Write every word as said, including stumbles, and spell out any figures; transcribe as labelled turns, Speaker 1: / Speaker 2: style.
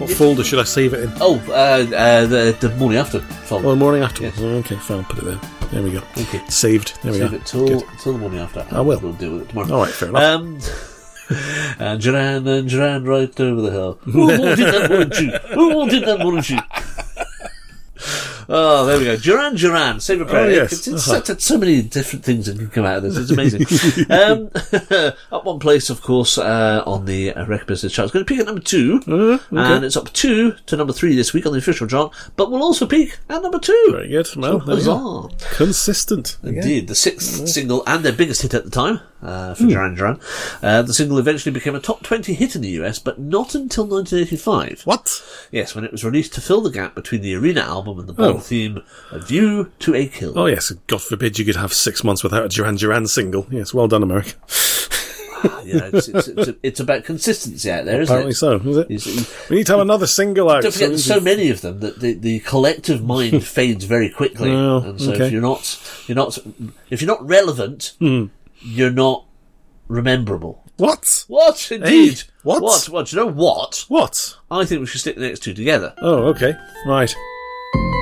Speaker 1: What folder should I save it in?
Speaker 2: Oh, uh, uh, the, the morning after folder.
Speaker 1: Oh, the morning after.
Speaker 2: Yes.
Speaker 1: Oh, okay, fine, I'll put it there. There we go.
Speaker 2: Okay.
Speaker 1: Saved. There we
Speaker 2: Save
Speaker 1: go.
Speaker 2: it till,
Speaker 1: Good.
Speaker 2: till the morning after.
Speaker 1: I will.
Speaker 2: We'll deal with it tomorrow.
Speaker 1: All right, fair enough.
Speaker 2: Um, and Duran and Duran right over the hill. Who wanted that wooden shoe? Who wanted that wooden shoe? Oh, there we go. Duran Duran, Save a Prayer.
Speaker 1: Oh, yes.
Speaker 2: It's, it's
Speaker 1: Uh-huh.
Speaker 2: such, so many different things that can come out of this. It's amazing. um, up one place, of course, uh, on the uh, Record Business chart. It's going to peak at number two.
Speaker 1: Uh, okay.
Speaker 2: And it's up two to number three this week on the official chart. But will also peak at number two.
Speaker 1: Very good. Well,
Speaker 2: So
Speaker 1: there we go.
Speaker 2: huzzah.
Speaker 1: Consistent.
Speaker 2: Indeed, the sixth single and their biggest hit at the time uh, for Duran Duran. Uh, the single eventually became a top twenty hit in the U S, but not until nineteen eighty-five.
Speaker 1: What?
Speaker 2: Yes, when it was released to fill the gap between the Arena album and the Bond
Speaker 1: Oh.
Speaker 2: theme, A View to a Kill.
Speaker 1: Oh, yes. God forbid you could have six months without a Duran Duran single. Yes, well done, America.
Speaker 2: You know, it's, it's, it's, it's about consistency out there, isn't
Speaker 1: Apparently
Speaker 2: it?
Speaker 1: so, is it?
Speaker 2: It's-
Speaker 1: We need to have another single out.
Speaker 2: Don't forget,
Speaker 1: so
Speaker 2: there's so many of them that the, the collective mind fades very quickly,
Speaker 1: Oh,
Speaker 2: and so
Speaker 1: okay.
Speaker 2: if you're not, you're not, if you're not relevant,
Speaker 1: Hmm.
Speaker 2: you're not rememberable.
Speaker 1: What?
Speaker 2: What indeed?
Speaker 1: Hey, what?
Speaker 2: What? What? Do you know what?
Speaker 1: What?
Speaker 2: I think we should stick the next two together.
Speaker 1: Oh, okay. Right.